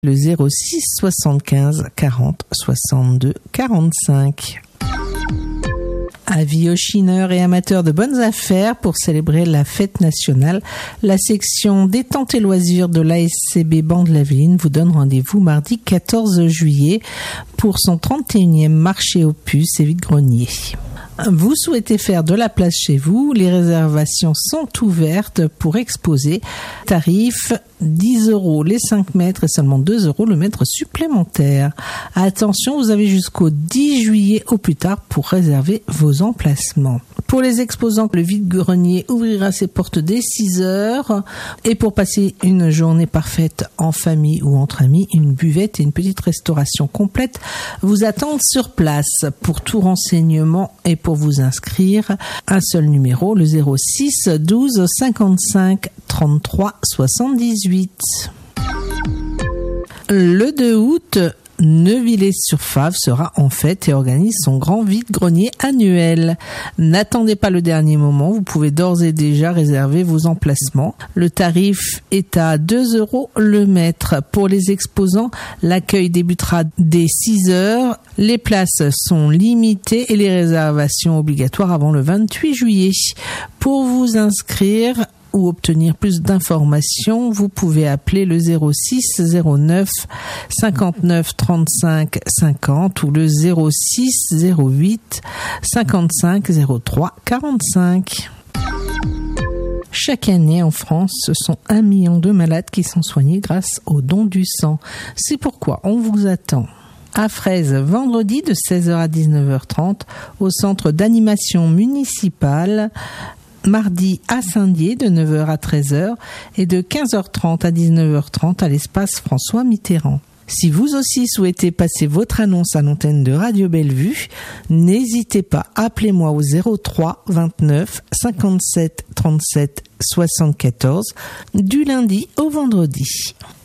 Le 06 75 40 62 45. Avis aux chineurs et amateurs de bonnes affaires pour célébrer la fête nationale. La section détente et loisirs de l'ASCB Bande-Laveline vous donne rendez-vous mardi 14 juillet pour son 31e marché aux puces et vide-greniers. Vous souhaitez faire de la place chez vous, les réservations sont ouvertes pour exposer. Tarif 10 € les 5 mètres et seulement 2 € le mètre supplémentaire. Attention, vous avez jusqu'au 10 juillet au plus tard pour réserver vos emplacements. Pour les exposants, le vide-grenier ouvrira ses portes dès 6 heures. Et pour passer une journée parfaite en famille ou entre amis, une buvette et une petite restauration complète vous attendent sur place. Pour tout renseignement et pour vous inscrire, un seul numéro, le 06 12 55 33 78. Le 2 août, Neuvillers-sur-Fave sera en fête et organise son grand vide-grenier annuel. N'attendez pas le dernier moment, vous pouvez d'ores et déjà réserver vos emplacements. Le tarif est à 2 € le mètre. Pour les exposants, l'accueil débutera dès 6 heures. Les places sont limitées et les réservations obligatoires avant le 28 juillet. Pour vous inscrire ou obtenir plus d'informations, vous pouvez appeler le 06 09 59 35 50 ou le 06 08 55 03 45. Chaque année en France, ce sont 1 million de malades qui sont soignés grâce au don du sang. C'est pourquoi on vous attend à Fraise vendredi de 16h à 19h30 au centre d'animation municipale, mardi à Saint-Dié de 9h à 13h et de 15h30 à 19h30 à l'espace François Mitterrand. Si vous aussi souhaitez passer votre annonce à l'antenne de Radio Bellevue, n'hésitez pas, appelez-moi au 03 29 57 37 74 du lundi au vendredi.